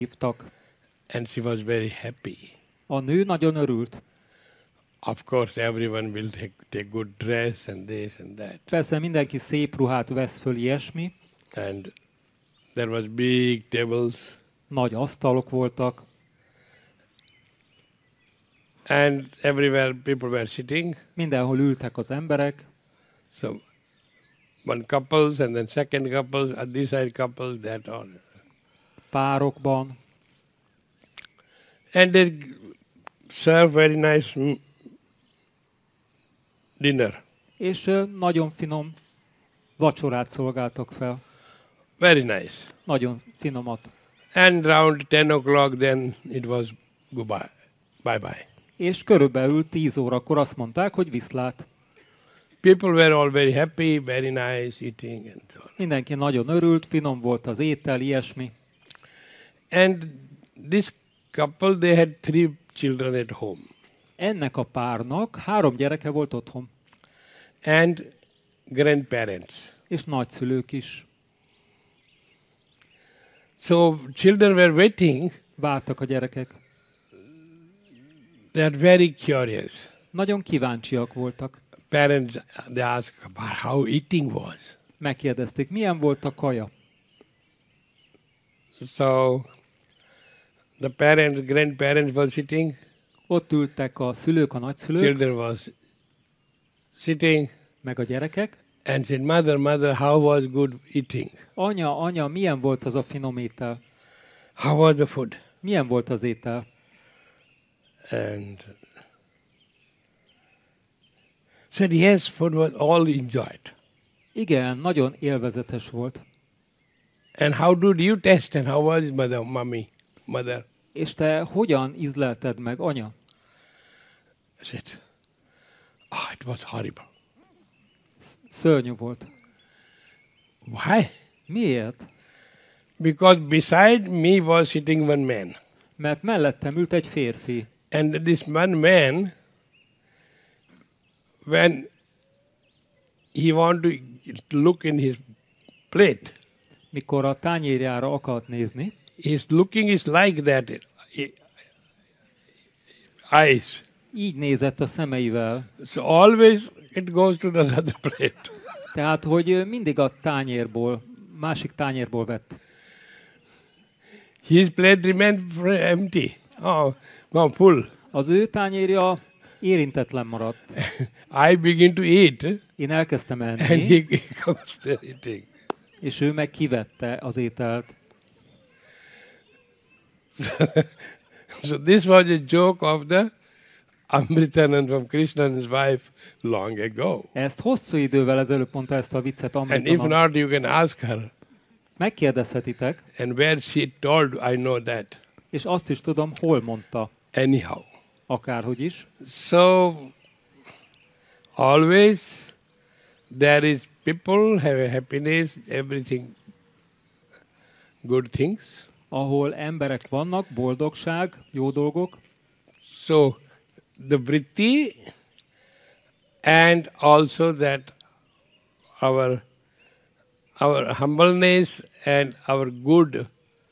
hívtak. And she was very happy. A nő nagyon örült. Of course, everyone will take good dress and this and that. Persze mindenki szép ruhát vesz föl, ilyesmi. And there was big tables. Nagy asztalok voltak. And everywhere people were sitting. Mindenhol ültek az emberek. So one couples and then second couples, at this side couples, that all. Párokban. And they serve very nice dinner. És nagyon finom vacsorát szolgáltak fel. Very nice. Nagyon finomat. And around 10 o'clock then it was goodbye. Bye-bye. És körülbelül 10 órakor azt mondták, hogy viszlát. People were all very happy, very nice eating and so on. Mindenki nagyon örült, finom volt az étel, ilyesmi. And this couple, they had 3 children at home. Ennek a párnak 3 gyereke volt otthon. And grandparents. És nagyszülők is. So children were waiting. Vártak a gyerekek. They are very curious. Nagyon kíváncsiak voltak. Parents, they asked about how eating was. Megkérdezték, milyen volt a kaja. So the parents, grandparents were sitting. Ott ültek a szülők, a nagyszülők. Children was sitting. Meg a gyerekek. And said, mother, how was good eating? Anya, milyen volt az a finom étel? How was the food? Milyen volt az étel? And said, yes, food was all enjoyed. Igen, nagyon élvezetes volt. And how did you taste and how was mother? És te hogyan ízlelted meg, anya? I said, it was horrible. Szörnyű volt. Why? Miért? Because beside me was sitting one man. Mert mellettem ült egy férfi. And this one man, when he wanted to look in his plate, mikor a tányérjára akart nézni, his looking is like that, eyes. Így nézett a szemeivel. So always it goes to the other plate. Tehát, hogy mindig a tányérból, másik tányérból vett. His plate remained empty. Full. Az ő tányérja érintetlen maradt. I begin to eat. Én elkezdtem enni. And he comes there eating. És ő meg kivette az ételt. So this was a joke of the Amritanand from Krishna and his wife long ago. Ezt hosszú idővel ezelőtt mondta ezt a viccet And if Amritanand. not, you can ask her. Megkérdezhetitek. And where she told, I know that. És azt is tudom, hol mondta. Anyhow. Akárhogy is. So, always there is people have a happiness, everything, good things. Ahol emberek vannak, boldogság, jó dolgok. So, the vritti and also that our humbleness and our good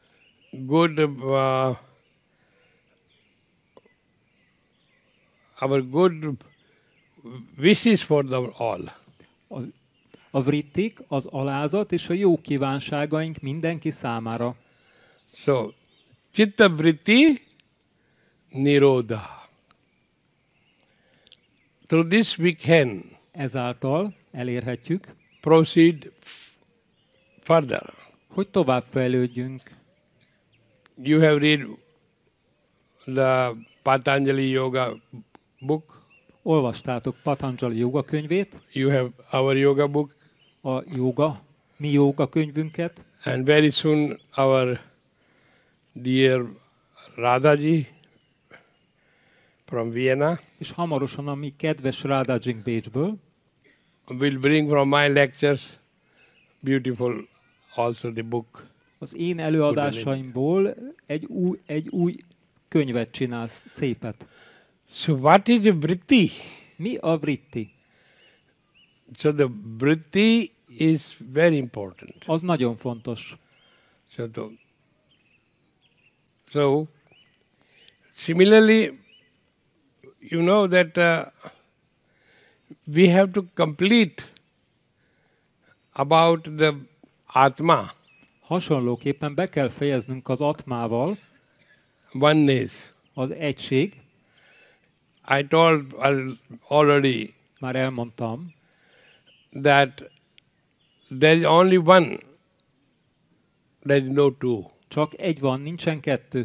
wishes for them all. A vrittik, az alázat és a jó kívánságaink mindenki számára. So, chitta vritti nirodha. Through this we can ezáltal elérhetjük, proceed further. Hogy tovább fejlődjünk. You have read the Patanjali Yoga book. Olvastátok Patanjali Yoga könyvét. You have our yoga book. A mi yoga könyvünket. And very soon our dear Radhaji from Vienna. És hamarosan a mi kedves Radhajink Bécsből will bring from my lectures beautiful also the book. Az én előadásaimból egy új könyvet csinálsz, szépet. So what is a vritti? Mi a vritti? So the vritti is very important. Az nagyon fontos. So So, similarly, you know that we have to complete about the Atma, Hasonlóképpen be kell fejeznünk az atmával, oneness. az egység, I told already már elmondtam, that there is only one, there is no two. csak egy van, nincsen kettő.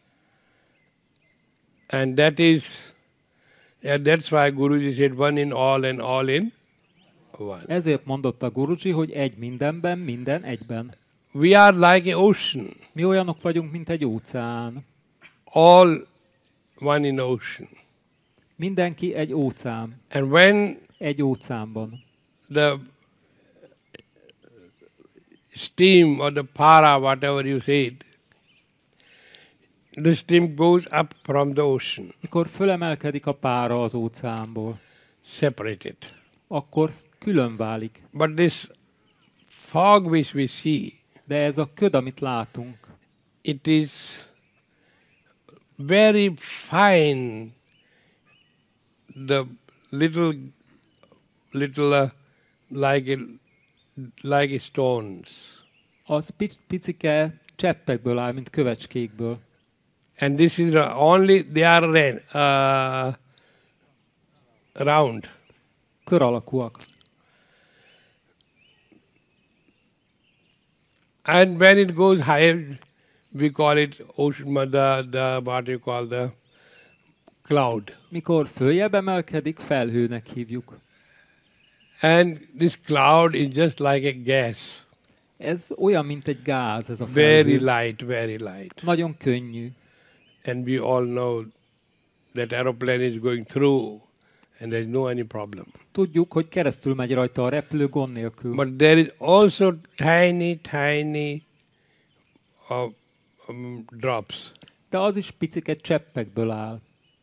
And that is, that's why Guruji said one in all and all in one. Ezért mondotta Guruji, hogy egy mindenben, minden egyben. We are like an ocean, Mi olyanok vagyunk, mint egy óceán. all one in ocean. Mindenki egy óceán. And when Egy óceánban. the steam or the para, whatever you said, the steam goes up from the ocean, Mikor fölemelkedik a pára az óceánból, separated. akkor külön válik. But this fog which we see, De ez a köd, amit látunk, it is very fine, the little like stones. az picike cseppekből áll, mint kövecskékből. And this is only, they are round. Kör alakúak. And when it goes higher, we call it ocean, the what you call the cloud. Mikor följebb emelkedik, felhőnek hívjuk. And this cloud is just like a gas. Ez olyan, mint egy gáz, ez a Very felhő. light, very light. Nagyon könnyű. And we all know that aeroplane is going through and there is no any problem. Tudjuk, hogy keresztül megy rajta a repülő gond nélkül. But there is also tiny drops. De az is picike cseppekből áll.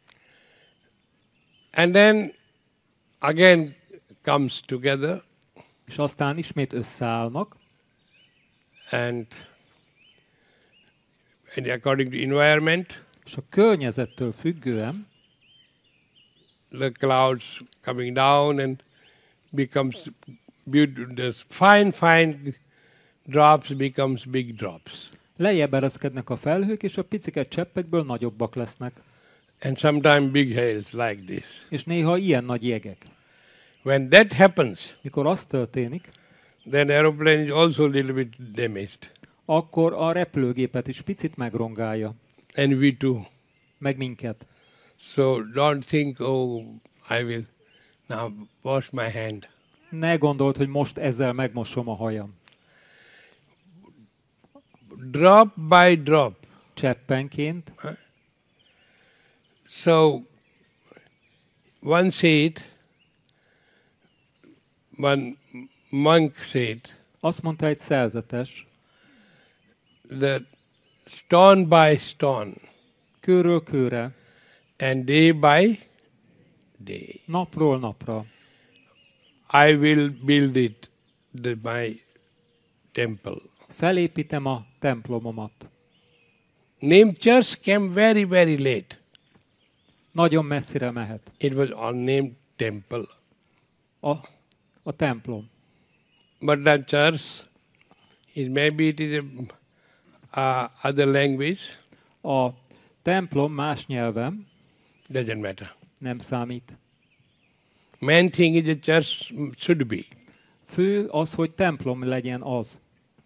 And then again comes together És aztán ismét összeállnak, and according to environment, és a környezettől függően the clouds coming down and becomes beautiful. This fine drops becomes big drops. lejjebb ereszkednek a felhők, és a picike cseppekből nagyobbak lesznek. And sometimes big hails like this. És néha ilyen nagy jegek. When that happens, Mikor az történik, then aeroplane is also a little bit damaged. akkor a repülőgépet is picit megrongálja. And we too. Meg minket. So don't think, oh, I will now wash my hand. Ne gondold, hogy most ezzel megmosom a hajam. Drop by drop. Cseppenként. So one said, one monk said, Azt mondta egy szerzetes, that stone by stone kőről kőre, and day by day, napról napra I will build it, my temple. felépítem a templomomat. Name church came very, very late. Nagyon messzire mehet. It was unnamed temple. A templom. But the church, maybe it is a other language, A templom más nyelven doesn't matter. nem számít. Main thing is the church should be. Fő az, hogy templom legyen az.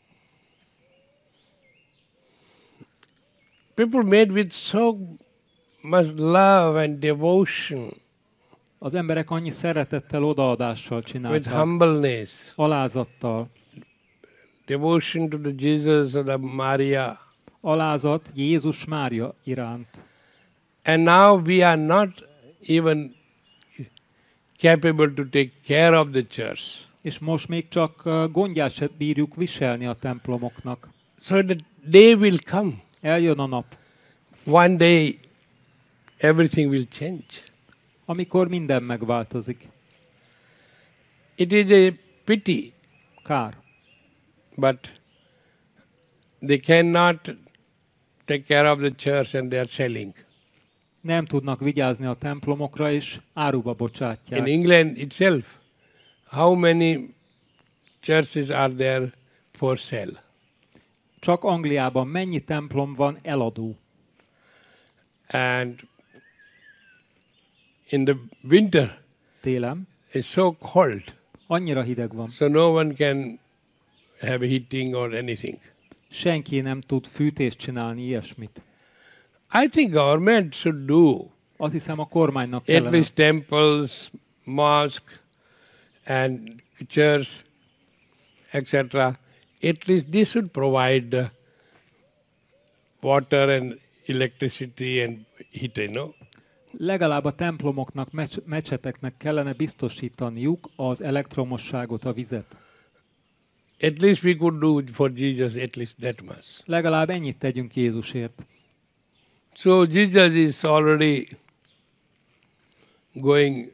People made with so much love and devotion, Az emberek annyi szeretettel, odaadással with csinálták. humbleness, Alázattal. devotion to the Jesus or the Maria. Alázat Jézus Mária iránt. And now we are not even capable to take care of the church. És most még csak gondját se bírjuk viselni a templomoknak. So the day will come. Eljön a nap, One day everything will change. amikor minden megváltozik. It is a pity, Kár. but they cannot take care of the church and they are selling. Nem tudnak vigyázni a templomokra, és áruba In bocsátják. England itself, how many churches are there for sale? Csak Angliában mennyi templom van eladó? And in the winter, Télen it's so cold, annyira hideg van. so no one can have heating or anything. Senki nem tud fűtést csinálni, ilyesmit. I think government should do Azt hiszem, a kormánynak at kellene least temples, mosque, and church, etc. At least they should provide the water and electricity and heat, you know. legalább a templomoknak, mecseteknek kellene biztosítaniuk az elektromosságot, a vizet. At least we could do for Jesus at least that much. Legalább ennyit tegyünk Jézusért. So Jesus is already going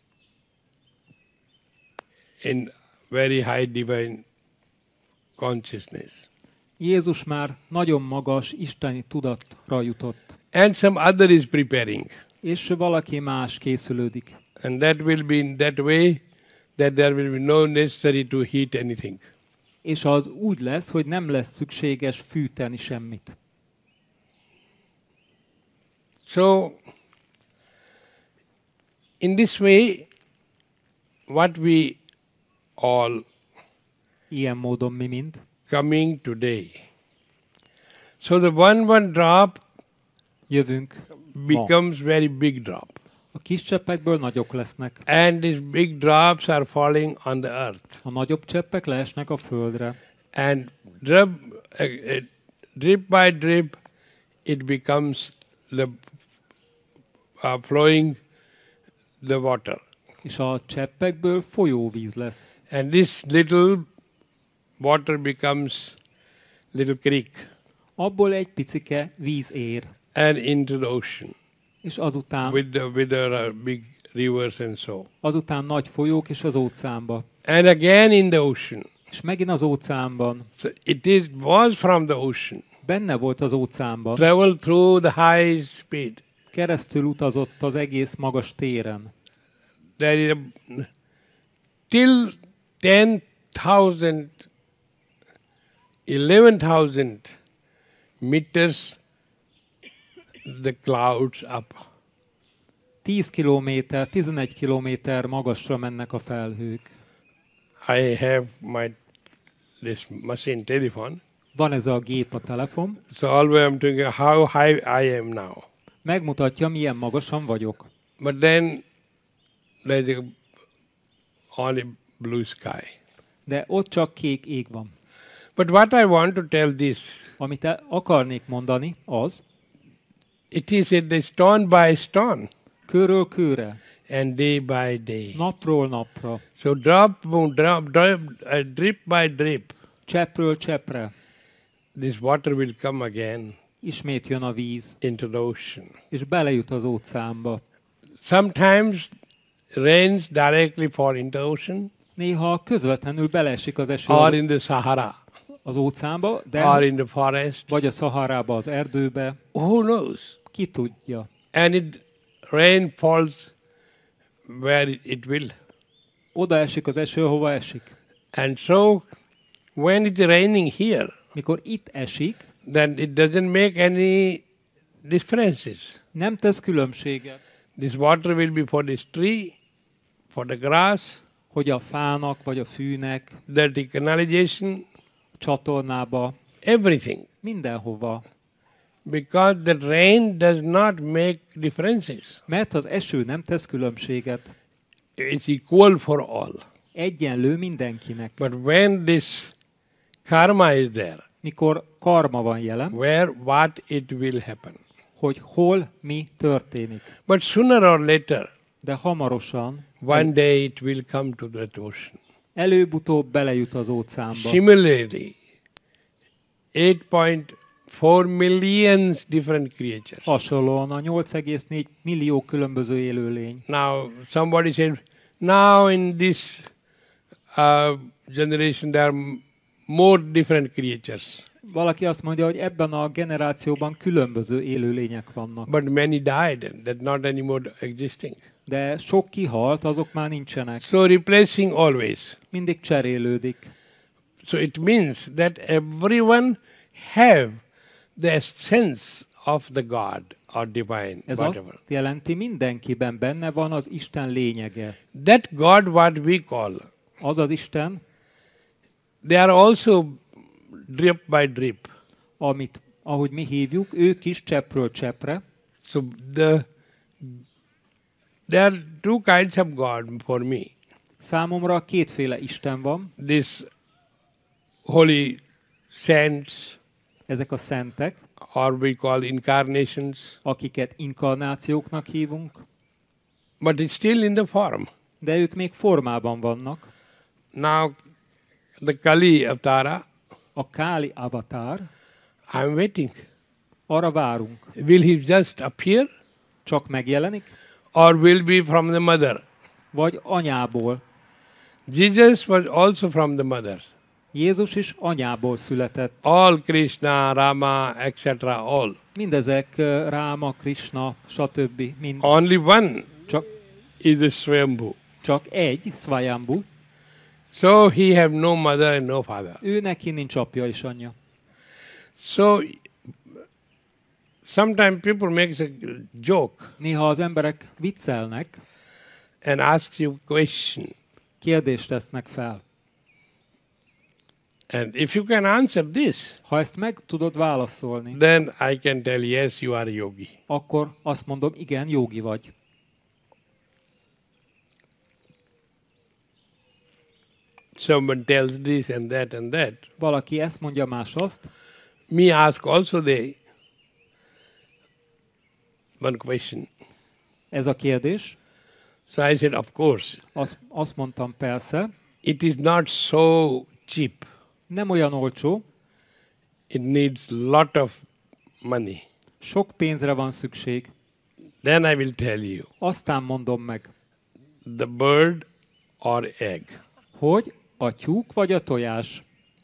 in very high divine consciousness. Jézus már nagyon magas isteni tudatra jutott, And some other is preparing. és valaki más készülődik. And that will be in that way that there will be no necessary to heat anything. És az úgy lesz, hogy nem lesz szükséges fűteni semmit. So, in this way, what we all Ilyen módon mi mind. coming today. So the one drop Jövünk becomes very big drop. A kis cseppekből nagyok lesznek. And these big drops are falling on the earth. A nagyobb cseppek leesnek a földre. And drip by drip, it becomes the flowing the water. És a cseppekből folyóvíz lesz. And this little water becomes little creek Abból egy picike víz ér. and into the ocean És azután, with the big rivers and so. azután nagy folyók és az óceánba. And again in the ocean. És megint az óceánban. So it was from the ocean. Benne volt az óceánban. Travel through the high speed. Keresztül utazott az egész magas téren. There is till 10,000, 11,000 meters the clouds up. 10 kilométer, 11 kilométer magasra mennek a felhők. I have this machine telephone. Van ez a gép, a telefon. So always I'm thinking how high I am now. Megmutatja, milyen magasan vagyok. But then there's only blue sky. De ott csak kék ég van. But what I want to tell this, Amit akarnék mondani, az, it is the stone by stone kőről kőre, and day by day. napról napra, So drip by drip, cseppről cseppre, this water will come again ismét jön a víz, into the ocean. és belejut az óceánba. Sometimes rains directly fall into the ocean Néha közvetlenül beleesik az eső or in the Sahara az óceánba, or de in the forest. vagy a Szaharába, az erdőbe, Who knows? ki tudja. And rain falls where it will. Oda esik az eső, hova esik. And so when it's raining here, Mikor itt esik, then it doesn't make any differences. nem tesz különbséget, This water will be for this tree, for the grass, hogy a fának vagy a fűnek, the canalization, a csatornába, everything. mindenhova. Because the rain does not make differences. Mert az eső nem tesz különbséget. It's equal for all. Egyenlő mindenkinek. But when this karma is there, Mikor karma van jelen, what it will happen. hogy hol mi történik. But sooner or later, De hamarosan, one day it will come to that ocean. előbb-utóbb belejut az óceánba. Similarly, 8.4 millions different creatures. Hasonlóan a 8,4 millió különböző élőlény. Now, somebody said, now in this generation there are more different creatures. Valaki azt mondja, hogy ebben a generációban különböző élőlények vannak. But many died, and that not anymore existing. De sok kihalt, azok már nincsenek. So replacing always. Mindig cserélődik. So it means that everyone have the essence of the God or divine, Ez azt whatever. jelenti, mindenkiben benne van az Isten lényege. That God what we call, Az az Isten, they are also drip by drip. ahogy mi hívjuk, ők is cseppről cseppre. So there are two kinds of God for me. Számomra kétféle Isten van. This holy saints, Ezek a szentek, or we call incarnations, akiket inkarnációknak hívunk, but it's still in the form. de ők még formában vannak. Now, the Kali Avtara, A Káli avatár, I'm waiting. arra várunk. Will he just appear, Csak megjelenik, or will be from the mother? vagy anyából. Jesus was also from the mother. Jézus is anyából született. All Krishna, Rama, etc. all. Mindezek Ráma, Krishna, stb. Mind. Only one Csak, is the Swambhu. csak egy, Svayambhu, So he have no mother and no father. ő neki nincs apja és anyja. So sometimes people make a joke Néha az emberek viccelnek, and ask you question. kérdést tesznek fel. And if you can answer this, Ha ezt meg tudod válaszolni, then I can tell yes, you are yogi. akkor azt mondom, igen, jógi vagy. Someone tells this and that. Valaki ezt mondja, más azt. Me ask also they one question. Ez a kérdés. So I said, of course, Azt mondtam, persze, it is not so cheap. nem olyan olcsó, It needs lot of money. sok pénzre van szükség. Then I will tell you, Aztán mondom meg, the bird or egg. hogy a tyúk vagy a tojás.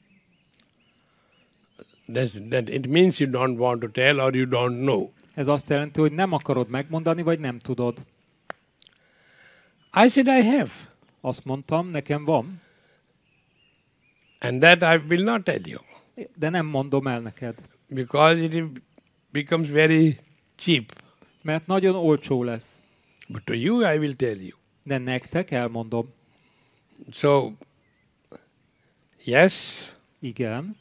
That it means you don't want to tell or you don't know. Ez azt jelenti, hogy nem akarod megmondani, vagy nem tudod. I said, I have. Azt mondtam, nekem van, And that I will not tell you. de nem mondom el neked. Because it becomes very cheap. Mert nagyon olcsó lesz. But to you I will tell you. De nektek elmondom. So, yes, Igen.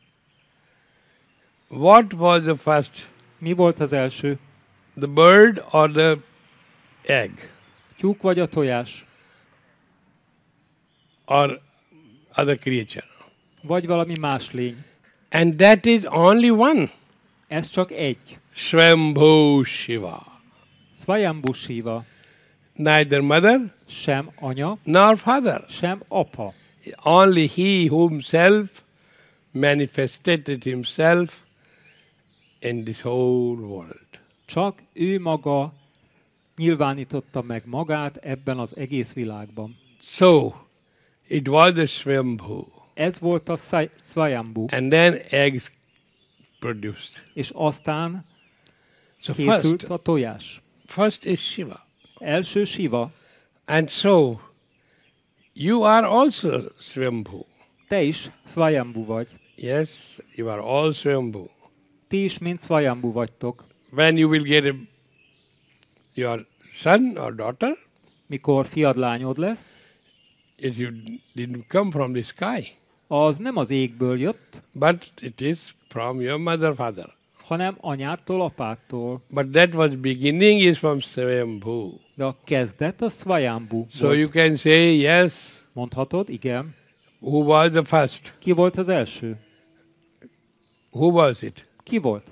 what was the first? Mi volt az első? The bird or the egg? Tyúk vagy a tojás? Or other creature? Vagy valami más lény? And that is only one. Ez csak egy. Swambhu Shiva. Svayambhu Shiva. Neither mother Sem anya, nor father. sem apa. Only he himself manifested himself in this whole world. Csak ő maga nyilvánította meg magát ebben az egész világban. So, it was the Swambhu. Ez volt a Svayambhu. And then eggs produced. És aztán So készült a tojás. first is Shiva. Első Shiva. And so, you are also Swambhu. Te is Svayambhu vagy. Yes, you are all Swambhu. Ti is mind Svayambhu vagytok. When you will get your son or daughter, Mikor fiad lányod lesz, it didn't come from the sky, az nem az égből jött, but it is from your mother, father. hanem anyától, apától. But that was beginning is from Swambhu. De a kezdet a Svayambhu So volt. you can say, yes, Mondhatod, igen. who was the first? Ki volt az első? Who was it? Ki volt?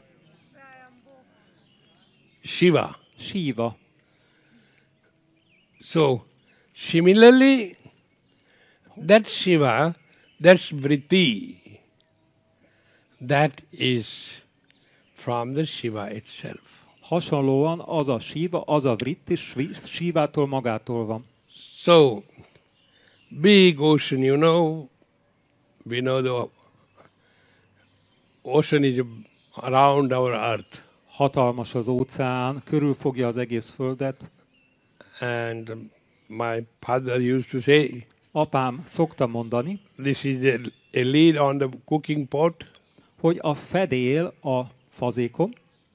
Shiva. Shiva. So, similarly, that Shiva, that's Vritti, that is from the Shiva itself. Hasonlóan az a Shiva, az a Vritti, Shivától magától van. So, big ocean, you know, we know the ocean is around our earth. Hatalmas az óceán, körülfogja az egész földet. And my father used to say, Apám szokta mondani, this is a lid on the cooking pot, hogy a fedél a fazékon,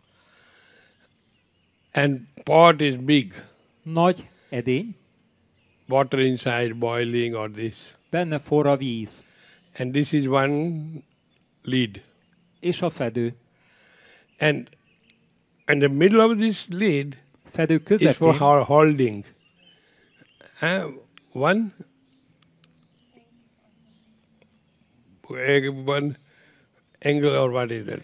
and pot is big. nagy edény, Water inside boiling or this. benne forr a víz, And this is one lid. és a fedő. And the middle of this lid Fedő is for közepén holding. One angle or what is that?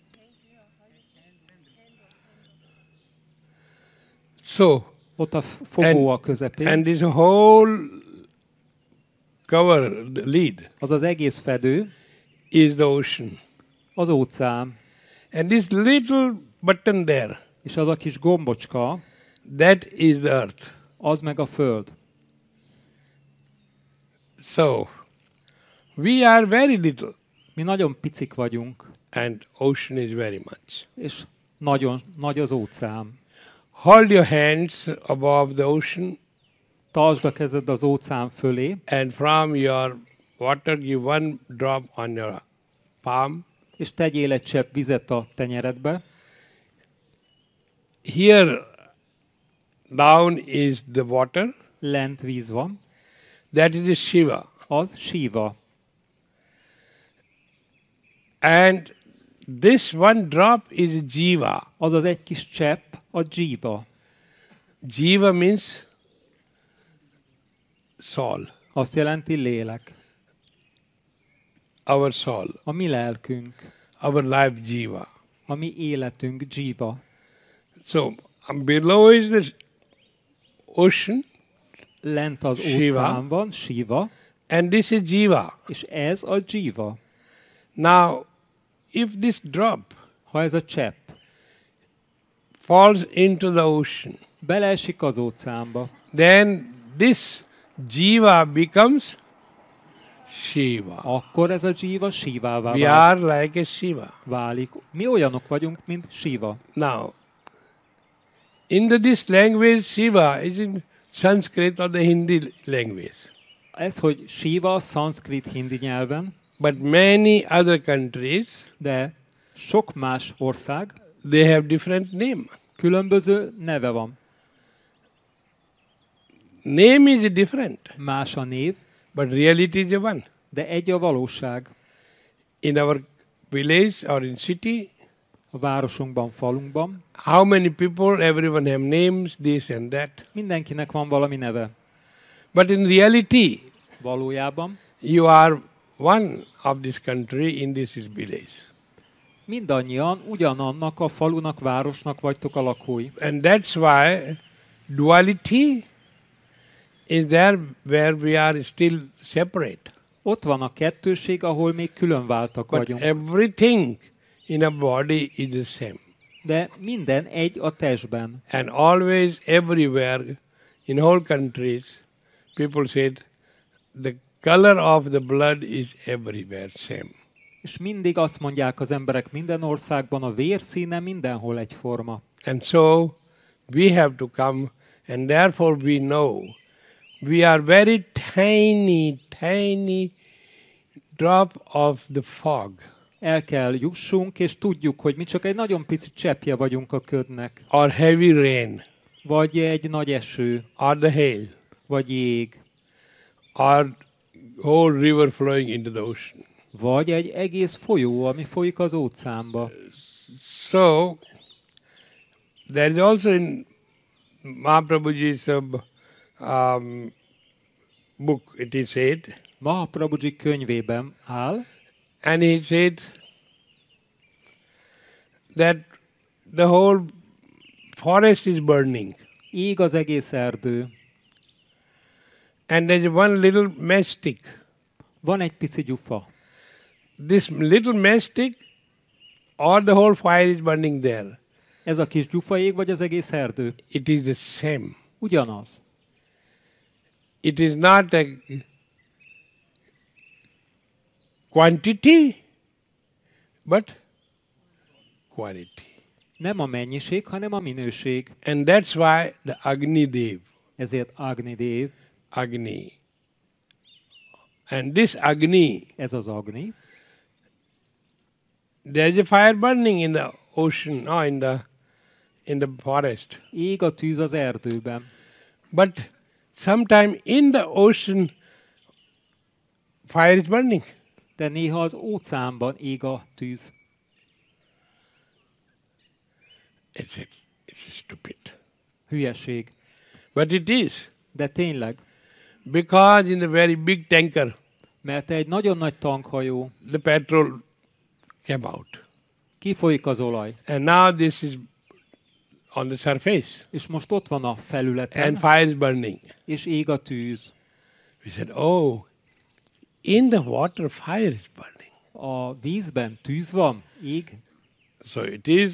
So, ott a fogó a közepén, and this whole cover, the lid, az az egész fedő, is the ocean. az óceán. And this little button there, És az a kis gombocska, that is the earth. az meg a föld. So, we are very little, Mi nagyon picik vagyunk, and ocean is very much. és nagyon nagy az óceán. Hold your hands above the ocean, Tartsd a kezed az óceán fölé, and from your water give one drop on your palm. és tegyél egy csepp vizet a tenyeredbe. Here down is the water, Lent víz van, that is Shiva. az Shiva. And this one drop is Jiva. Az az egy kis csepp a Jiva. Jiva means soul, Azt jelenti lélek. our soul, A mi lelkünk, our life Jiva. a mi életünk Jiva. So below is the ocean, Lent az Shiva. óceán van, Shiva, and this is Jiva. és ez a Jiva. Now, if this drop Ha ez a csepp falls into the ocean, beleesik az óceánba, then this Jiva becomes Shiva. akkor ez a Jiva Shivává We are like a Shiva. válik. Mi olyanok vagyunk, mint Shiva. Now, in this language, Shiva is in Sanskrit or the Hindi language. Ez, hogy Shiva, szanszkrit hindi nyelven, But many other countries, de sok más ország they have different name. különböző neve van. Name is different, Más a név, but reality is one. de egy a valóság. In our village or in city, A városunkban, falunkban how many people, everyone have names, this and that. mindenkinek van valami neve. But in reality, Valójában you are one of this country in this village. mindannyian ugyanannak a falunak, városnak vagytok a lakói. And that's why duality is there where we are still separate. Ott van a kettőség, ahol még különváltak But vagyunk. everything in a body is the same. De minden egy a testben. And always, everywhere, in whole countries, people said the color of the blood is everywhere same. És mindig azt mondják az emberek minden országban, a vérszíne mindenhol egyforma. And so we have to come, and therefore we know we are very tiny drop of the fog El kell jussunk, és tudjuk, hogy mi csak egy nagyon pici cseppje vagyunk a ködnek. or heavy rain Vagy egy nagy eső, or the hail vagy jég, or whole river flowing into the ocean. vagy egy egész folyó, ami folyik az óceánba. So there is also in Mahaprabhuji's book it is said, Mahaprabhuji könyvében áll, and he said that the whole forest is burning, ég az egész erdő. and there is one little matchstick. Van egy pici gyufa. This little matchstick or the whole fire is burning there. Ez a kis gyufa ég, vagy az egész erdő? It is the same. Ugyanaz. It is not a quantity, but quality. Nem a mennyiség, hanem a minőség. And that's why the Agni Dev, Ezért Agni Dev, Agni. And this Agni, ez az Agni, there's a fire burning in the ocean or in the forest. ég a tűz az erdőben. But sometime in the ocean, fire is burning. De néha az óceánban ég a tűz. It's stupid. Hülyeség. But it is. De tényleg, Because in a very big tanker, mert egy nagyon nagy tankhajó, the petrol came out. kifolyik az olaj, And now this is on the surface. és most ott van a And felületen, fire is burning. és ég a tűz. We said, oh, in the water fire is burning. A vízben tűz van, ég, So it is,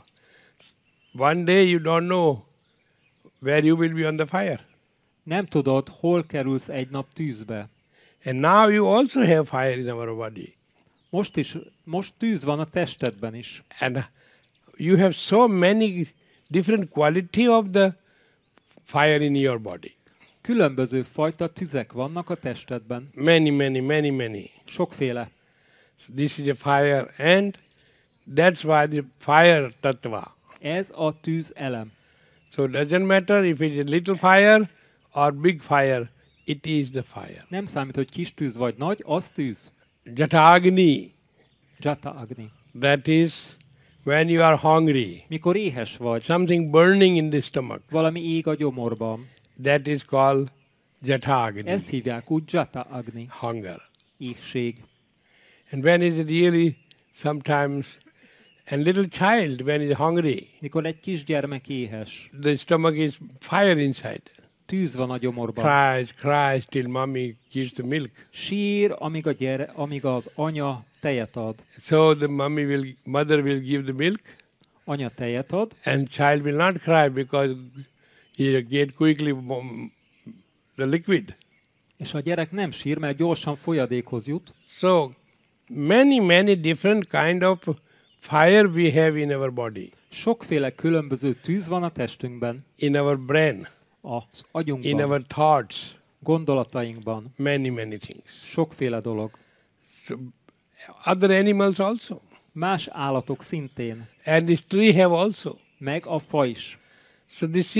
one day you don't know where you will be on the fire. nem tudod, hol kerülsz egy nap tűzbe. And now you also have fire in our body. Most tűz van a testedben is. And you have so many different quality of the fire in your body. Különböző fajta tüzek vannak a testedben. Many. Sokféle. So this is a fire, and that's why the fire tattva. Ez a tűz elem. So it doesn't matter if it's a little fire or big fire, it is the fire. Nem számít, hogy kis tűz vagy nagy, az tűz. Jatagni, Jata Agni. that is when you are hungry, Mikor éhes vagy, something burning in the stomach, valami ég a gyomorban. that is called Jatagni, Ezt hívják úgy Jata Agni. hunger. Éhség. And when is it really sometimes, and little child when is hungry, Mikor egy kisgyermek éhes, the stomach is fire inside. tűz van a gyomorban. Cries till mommy gives the milk. Sír, amíg az anya tejet ad. So the mother will give the milk, Anya tejet ad, and child will not cry because he get quickly the liquid. és a gyerek nem sír, mert gyorsan folyadékhoz jut. So many different kind of fire we have in our body, Sokféle különböző tűz van a testünkben, in our brain, az in agyunkban, our thoughts, gondolatainkban. many things. Sokféle dolog. So other animals also, Más állatok szintén, and this tree have also. meg a fa is. So this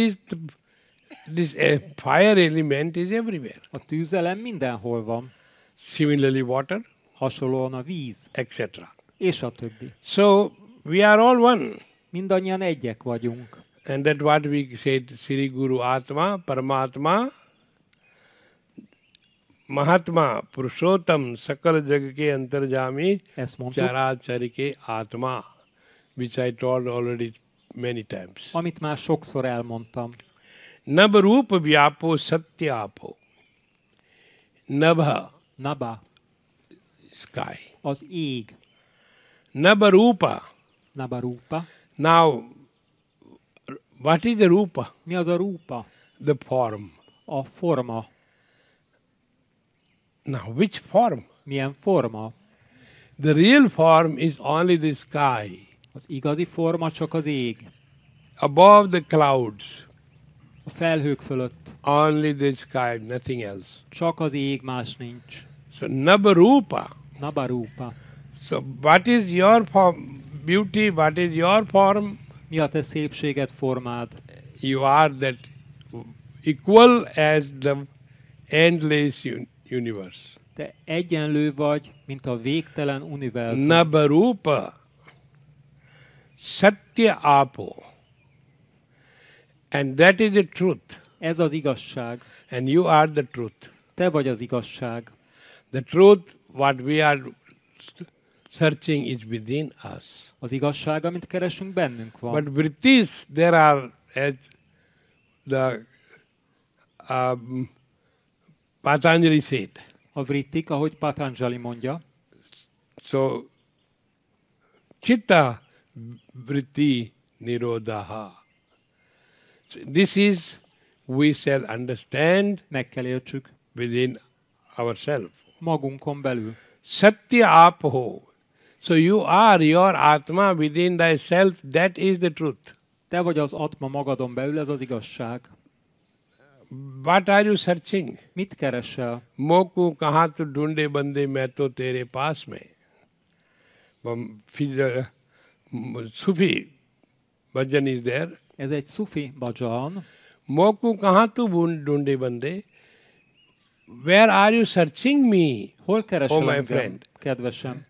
fire element is everywhere. A tűzelem mindenhol van, Similarly, water, hasonlóan a víz, etc. és a többi. So we are all one. Mindannyian egyek vagyunk. And that's what we said, Sri Guru Atma, Paramatma, Mahatma, Purushottam, Sakal Jagake Antarjami, Ezt mondtuk, Characharike Atma, which I told already many times. amit már sokszor elmondtam. Nabharupa Vyapo Satyapo. Nabha, Naba, sky. az ég. Nabharupa. Nabarupa. Now, what is the rupa? Mi az a rúpa? The form. A forma. Now, which form? Milyen forma? The real form is only the sky, Az igazi forma csak az ég. above the clouds, A felhők fölött. only the sky, nothing else. Csak az ég, más nincs. So, Nabharupa. Nabarupa. So, what is your form, beauty? What is your form? Mi a te szépséged, formád? You are that equal as the endless universe. Te egyenlő vagy, mint a végtelen univerzum. Nabharupa, Satya Apo. And that is the truth. Ez az igazság. And you are the truth. Te vagy az igazság. The truth, what we are searching is within us. Az igazság, amit keresünk, bennünk van. But with this, there are, as the Patanjali said, A vrittik, ahogy Patanjali mondja, so, Chitta Vritti Nirodha. So this is, we shall understand meg kell értsük within ourselves. magunkon belül. Satya Apo. So you are your Atma within thyself, that is the truth. Te vagy az atma magadon belül, ez az igazság. What are you searching? Mit keresel? मोकू कहाँ तो ढूंढे बंदे मैं तो तेरे पास में. फिर Sufi bhajan is there. Ez egy szufi bhajan. मोकू कहाँ तो ढूंढे बंदे. Where are you searching me? Hol keresel Oh, my engem, friend. kedvesem?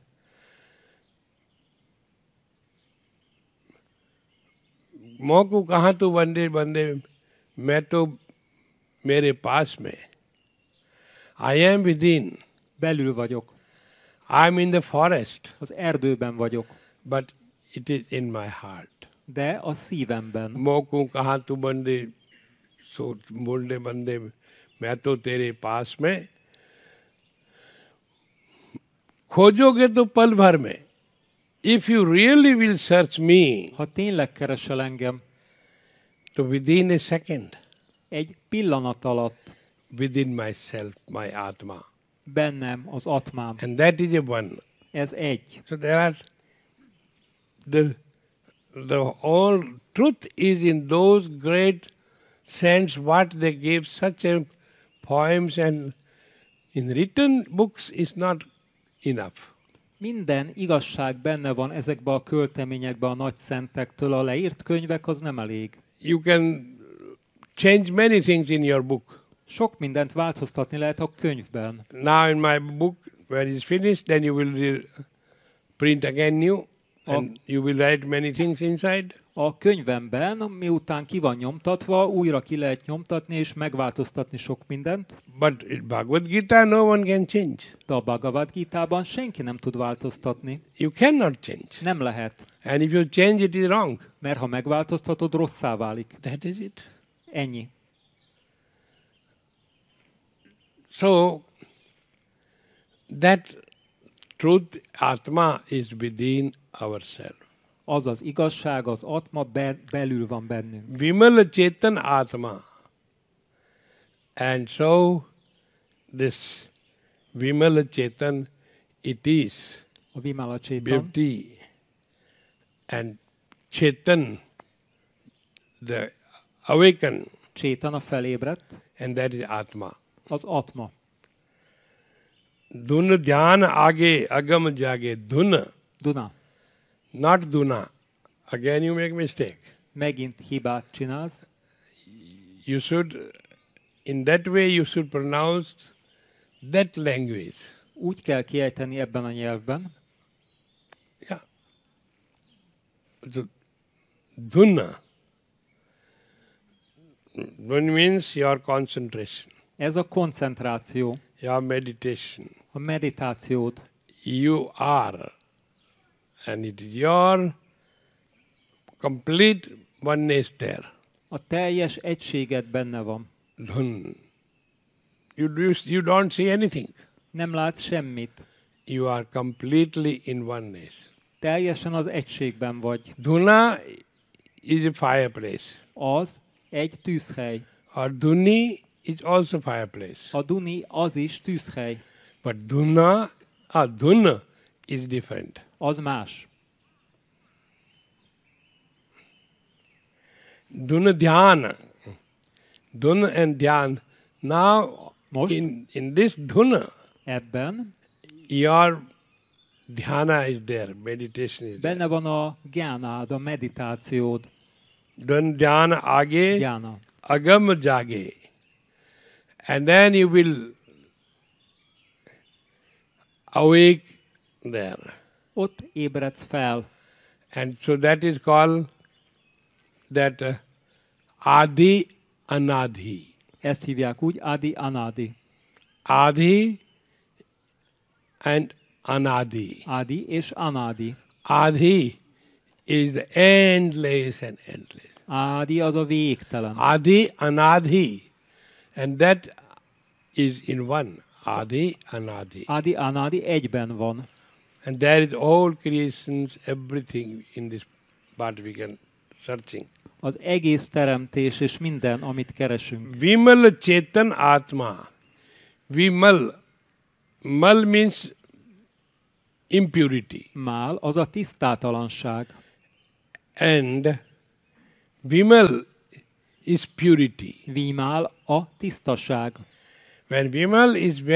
मोकू कहाँ तो बंदे मैं तो मेरे पास में. I am within. Belül vagyok. I am in the forest. Az erdőben vagyok. But it is in my heart. De a szívemben. मोकू कहाँ तो बंदे मैं तो तेरे पास में. खोजोगे तो पल भर में. If you really will search me, Ha tényleg keresel engem, तो within a second, egy pillanat alatt within myself, my Atma. bennem az atmám. And that is a one. Ez egy. So there are the whole truth is in those great saints what they gave such a poems, and in written books is not enough. Minden igazság benne van ezekben a költeményekben a nagy szentektől, a leírt könyvek az nem elég. You can change many things in your book. Sok mindent változtatni lehet a könyvben. Now in my book, when it's finished, then you will print again new, and you will write many things inside. A könyvemben, miután ki van nyomtatva, újra ki lehet nyomtatni és megváltoztatni sok mindent. But in Bhagavad Gita, no one can change. De a Bhagavad Gitában senki nem tud változtatni. You cannot change. Nem lehet. And if you change, it is wrong. Mert ha megváltoztatod, rosszá válik. That is it. Ennyi. So, that truth, Atma, is within ourselves. Az az igazság, az atma belül van bennünk. Vimala Chetan Atma. And so, this Vimala Chetan, it is A Vimala Chetan. beauty. And Chetan, the awaken, Csétan a felébredt, and that is Atma. az atma. Duna dhyan aage agam jage. Duna, Duna. not Duna. Again you make mistake. Megint hibát csinálsz. You should, in that way you should pronounce that language. Úgy kell kiejteni ebben a nyelvben. Yeah. So, Duna. Duna means your concentration, Ez a koncentráció, your meditation. a meditációd. You are, and it is your complete oneness there. A teljes egységed benne van. Dhun. You don't see anything. Nem látsz semmit. You are completely in oneness. Teljesen az egységben vagy. Dhuna is a fireplace. Az egy tűzhely. Or Dhuni is also fireplace. A Duni az is tűzhely. But Dhuna is different. Az más. Dhuna Dhyana. Dhuna and Dhyan. Now, Most? in this Dhuna, Ebben your dhyana is there, meditation is there. benne van a gyánád, a meditációd. Then dhyana aage, Gyána. agam jage. And then you will awake there. Ott ébredsz fel. And so that is called that Adi Anadhi. Ezt hívják úgy, Adi Anadi. Adi and Anadi. Adi és Anadi. Adi is endless and endless. Adi az a végtelen. Adi Anadhi. And that is in one. Adi Anadi. Adi Anadi egyben van. And there is all creations, everything in this what we can searching. Az egész teremtés és minden, amit keresünk. Vimal Chetan Atma. Vimal. Mal means impurity. Mál az a tisztátalanság. And Vimal is purity. Vímál a tisztaság. When Vimal is